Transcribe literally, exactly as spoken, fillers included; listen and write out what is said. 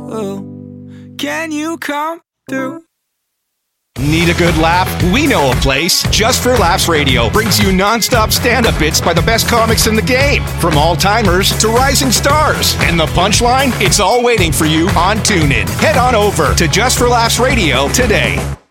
Can you come through? Need a good laugh? We know a place. Just for Laughs Radio brings you non-stop stand-up bits by the best comics in the game. From all-timers to rising stars. And the punchline? It's all waiting for you on TuneIn. Head on over to Just for Laughs Radio today.